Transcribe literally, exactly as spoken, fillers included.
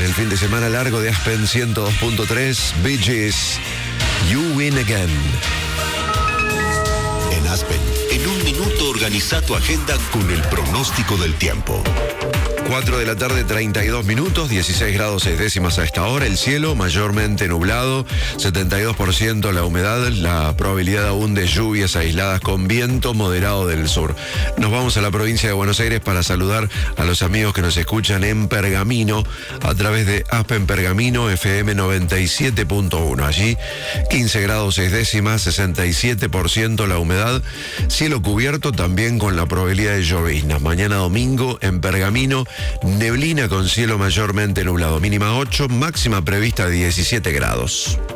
el fin de semana largo de Aspen ciento dos punto tres, Bee Gees, You Win Again. En Aspen, en un minuto organiza tu agenda con el pronóstico del tiempo. cuatro de la tarde, treinta y dos minutos, dieciséis grados seis décimas a esta hora. El cielo mayormente nublado, setenta y dos por ciento la humedad, la probabilidad aún de lluvias aisladas con viento moderado del sur. Nos vamos a la provincia de Buenos Aires para saludar a los amigos que nos escuchan en Pergamino a través de Aspen Pergamino F M noventa y siete punto uno. Allí quince grados seis décimas, sesenta y siete por ciento la humedad, cielo cubierto también con la probabilidad de lloviznas. Mañana domingo en Pergamino, neblina con cielo mayormente nublado, mínima ocho, máxima prevista de diecisiete grados.